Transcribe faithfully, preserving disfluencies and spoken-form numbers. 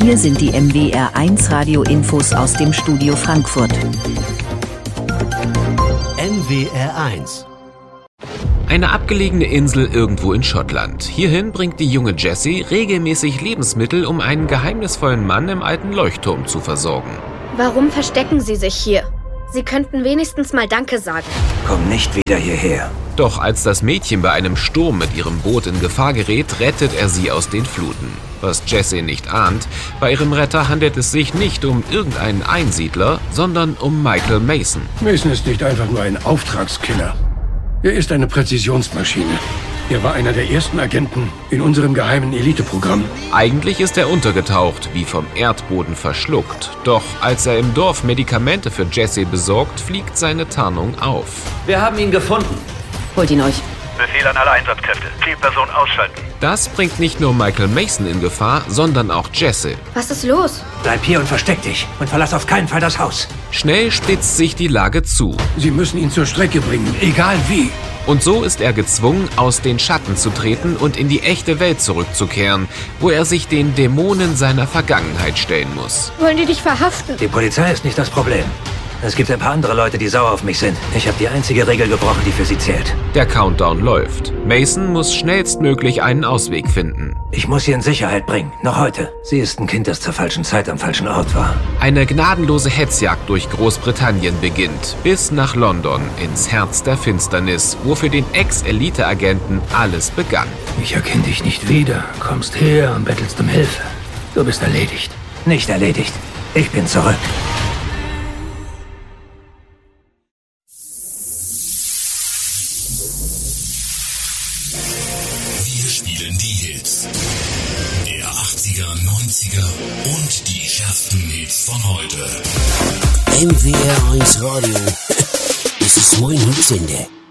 hier sind die M W R eins Radio-Infos aus dem Studio Frankfurt. M W R eins. Eine abgelegene Insel irgendwo in Schottland. Hierhin bringt die junge Jessie regelmäßig Lebensmittel, um einen geheimnisvollen Mann im alten Leuchtturm zu versorgen. Warum verstecken Sie sich hier? Sie könnten wenigstens mal Danke sagen. Komm nicht wieder hierher. Doch als das Mädchen bei einem Sturm mit ihrem Boot in Gefahr gerät, rettet er sie aus den Fluten. Was Jessie nicht ahnt, bei ihrem Retter handelt es sich nicht um irgendeinen Einsiedler, sondern um Michael Mason. Mason ist nicht einfach nur ein Auftragskiller. Er ist eine Präzisionsmaschine. Er war einer der ersten Agenten in unserem geheimen Eliteprogramm. Eigentlich ist er untergetaucht, wie vom Erdboden verschluckt. Doch als er im Dorf Medikamente für Jessie besorgt, fliegt seine Tarnung auf. Wir haben ihn gefunden. Holt ihn euch. Befehl an alle Einsatzkräfte. Zielperson ausschalten. Das bringt nicht nur Michael Mason in Gefahr, sondern auch Jessie. Was ist los? Bleib hier und versteck dich. Und verlass auf keinen Fall das Haus. Schnell spitzt sich die Lage zu. Sie müssen ihn zur Strecke bringen, egal wie. Und so ist er gezwungen, aus den Schatten zu treten und in die echte Welt zurückzukehren, wo er sich den Dämonen seiner Vergangenheit stellen muss. Wollen die dich verhaften? Die Polizei ist nicht das Problem. Es gibt ein paar andere Leute, die sauer auf mich sind. Ich habe die einzige Regel gebrochen, die für sie zählt. Der Countdown läuft. Mason muss schnellstmöglich einen Ausweg finden. Ich muss sie in Sicherheit bringen. Noch heute. Sie ist ein Kind, das zur falschen Zeit am falschen Ort war. Eine gnadenlose Hetzjagd durch Großbritannien beginnt, bis nach London, ins Herz der Finsternis, wo für den Ex-Elite-Agenten alles begann. Ich erkenne dich nicht wieder. Kommst her und bettelst um Hilfe. Du bist erledigt. Nicht erledigt. Ich bin zurück. Wir spielen die Hits der achtziger, neunziger und die schärfsten Hits von heute. M W R eins Radio. Das ist mein Hitsender.